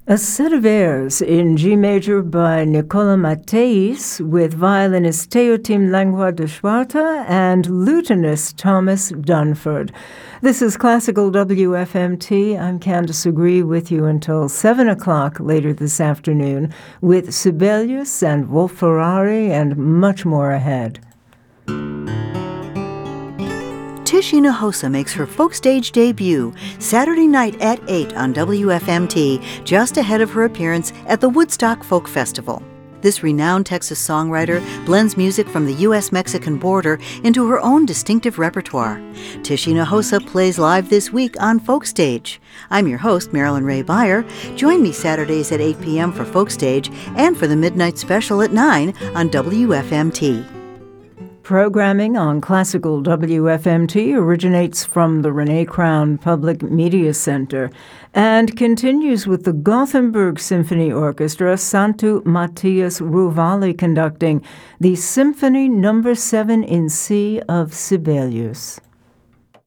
A set of airs in G major by Nicola Matteis with violinist Teotim Langlois de Schwarta and lutenist Thomas Dunford. This is Classical WFMT. I'm Candice Agree with you until 7 o'clock later this afternoon with Sibelius and Wolf Ferrari and much more ahead. Tish Hinojosa makes her folk stage debut Saturday night at 8 on WFMT, just ahead of her appearance at the Woodstock Folk Festival. This renowned Texas songwriter blends music from the U.S.-Mexican border into her own distinctive repertoire. Tish Hinojosa plays live this week on Folk Stage. I'm your host, Marilyn Ray Beyer. Join me Saturdays at 8 p.m. for Folk Stage and for the Midnight Special at 9 on WFMT. Programming on Classical WFMT originates from the Renee Crown Public Media Center and continues with the Gothenburg Symphony Orchestra, Santu Matthias Ruvali conducting the Symphony No. 7 in C of Sibelius.